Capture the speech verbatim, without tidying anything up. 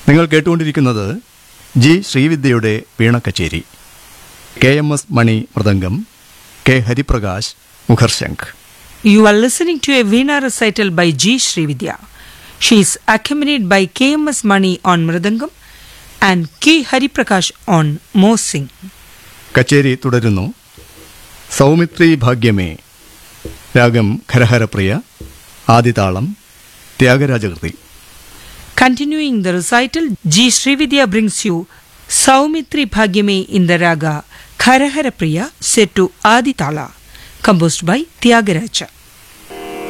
നിങ്ങൾ കേട്ടുകൊണ്ടിരിക്കുന്നത് G ശ്രീവിദ്യയുടെ വീണക്കച്ചേരി. K M S money mridangam, K Hariprakash മുഖർശംഖ്. You are listening to a Veena recital by G. Srividya. She is accompanied by K M S Mani on Mridangam and K. Hariprakash on Mosing. കച്ചേരി തുടരുന്നു. സൗമിത്രി ഭാഗ്യമേ, രാഗം Kharaharapriya, ആദിതാളം ത്യാഗരാജകൃതി. Continuing the recital, G. Srividya brings you Saumitri Bhagyame in the raga Kharahara Priya set to Aditala, composed by Tyagaraja.